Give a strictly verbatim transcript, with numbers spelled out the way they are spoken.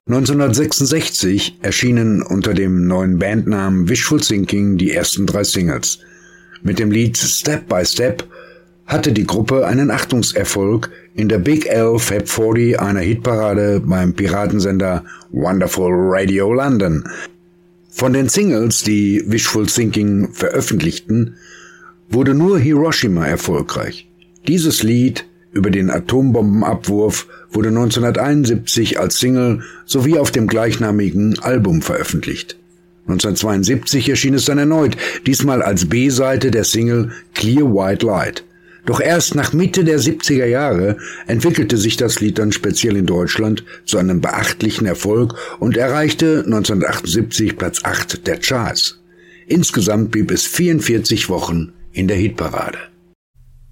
neunzehnhundertsechsundsechzig erschienen unter dem neuen Bandnamen Wishful Thinking die ersten drei Singles. Mit dem Lied Step by Step hatte die Gruppe einen Achtungserfolg in der Big L Fab vierzig, einer Hitparade beim Piratensender Wonderful Radio London. Von den Singles, die Wishful Thinking veröffentlichten, wurde nur Hiroshima erfolgreich. Dieses Lied über den Atombombenabwurf wurde neunzehnhunderteinundsiebzig als Single sowie auf dem gleichnamigen Album veröffentlicht. neunzehnhundertzweiundsiebzig erschien es dann erneut, diesmal als B-Seite der Single Clear White Light. Doch erst nach Mitte der siebziger Jahre entwickelte sich das Lied dann speziell in Deutschland zu einem beachtlichen Erfolg und erreichte neunzehnhundertachtundsiebzig Platz acht der Charts. Insgesamt blieb es vierundvierzig Wochen in der Hitparade.